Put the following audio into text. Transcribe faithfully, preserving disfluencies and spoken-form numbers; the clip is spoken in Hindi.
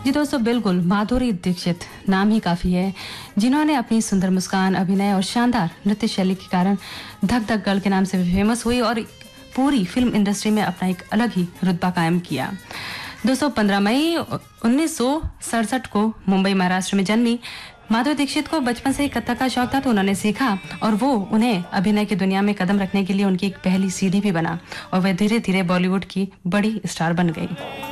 जी दोस्तों, बिल्कुल माधुरी दीक्षित नाम ही काफ़ी है, जिन्होंने अपनी सुंदर मुस्कान, अभिनय और शानदार नृत्य शैली के कारण धक धक गर्ल के नाम से भी फेमस हुई और पूरी फिल्म इंडस्ट्री में अपना एक अलग ही रुतबा कायम किया। दोस्तों, पंद्रह मई उन्नीस सौ सड़सठ को मुंबई, महाराष्ट्र में जन्मी माधुरी दीक्षित को बचपन से ही कथक का शौक था, तो उन्होंने सीखा और वो उन्हें अभिनय की दुनिया में कदम रखने के लिए उनकी एक पहली सीढ़ी भी बना और वह धीरे धीरे बॉलीवुड की बड़ी स्टार बन गई।